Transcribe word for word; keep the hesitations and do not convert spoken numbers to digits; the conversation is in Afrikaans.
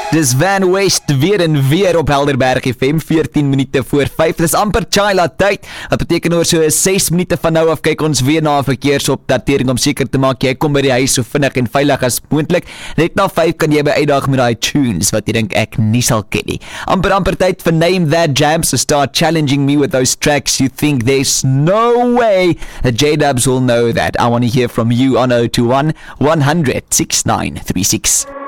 Dis Van West weer en weer op Helderberg F M, veertien minute voor vyf. Dis amper Chila tyd. Wat beteken oor so ses minute van nou af kyk ons weer na 'n verkeersopdatering om seker te maak jy kom by die huis so vinnig en veilig as moontlik. Net na vyf kan jy by uitdag met daai tunes wat jy dink ek nie sal ken nie. Amper amper tyd vir Name That Jam, so start challenging me with those tracks you think there's no way that J-Dubs will know that. I want to hear from you on zero two one, one hundred, six nine three six.